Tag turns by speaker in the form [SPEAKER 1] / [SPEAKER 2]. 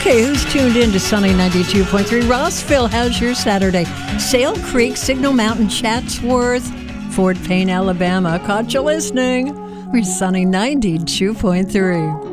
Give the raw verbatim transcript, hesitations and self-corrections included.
[SPEAKER 1] Okay, who's tuned in to Sunny ninety-two point three? Rossville, how's your Saturday? Sail Creek, Signal Mountain, Chatsworth, Fort Payne, Alabama. Caught you listening. We're Sunny ninety-two point three.